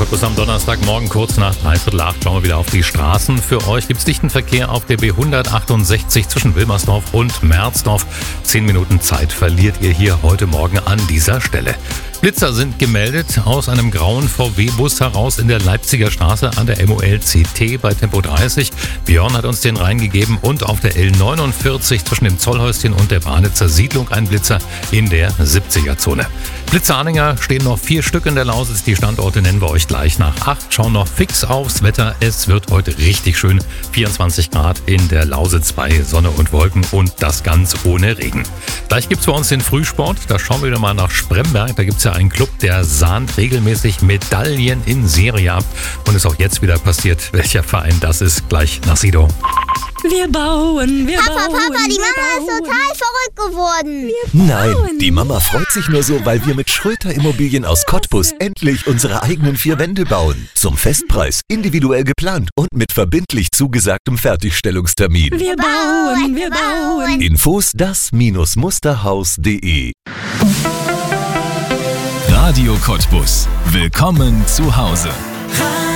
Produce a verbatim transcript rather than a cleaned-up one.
Cottbus am Donnerstagmorgen kurz nach dreiviertel acht schauen wir wieder auf die Straßen. Für euch gibt es dichten Verkehr auf der B hundertachtundsechzig zwischen Wilmersdorf und Merzdorf. Zehn Minuten Zeit verliert ihr hier heute Morgen an dieser Stelle. Blitzer sind gemeldet aus einem grauen V W-Bus heraus in der Leipziger Straße an der M O L C T bei Tempo dreißig. Björn hat uns den reingegeben und auf der L neunundvierzig zwischen dem Zollhäuschen und der Branitzer Siedlung ein Blitzer in der siebziger-Zone. Blitzeranhänger stehen noch vier Stück in der Lausitz. Die Standorte nennen wir euch gleich nach acht. Schauen noch fix aufs Wetter. Es wird heute richtig schön. vierundzwanzig Grad in der Lausitz bei Sonne und Wolken und das ganz ohne Regen. Gleich gibt's bei uns den Frühsport. Da schauen wir wieder mal nach Spremberg. Da gibt's ja einen Club, der sahnt regelmäßig Medaillen in Serie ab. Und ist auch jetzt wieder passiert. Welcher Verein das ist, gleich nach Sido. Wir bauen, wir Papa, bauen. Papa, die Mama wir ist bauen. total verrückt geworden. Nein, die Mama freut sich nur so, weil wir mit Schröter Immobilien aus Cottbus endlich unsere eigenen vier Wände bauen. Zum Festpreis, individuell geplant und mit verbindlich zugesagtem Fertigstellungstermin. Wir bauen, wir bauen. Infos das Musterhaus punkt de. Radio Cottbus. Willkommen zu Hause.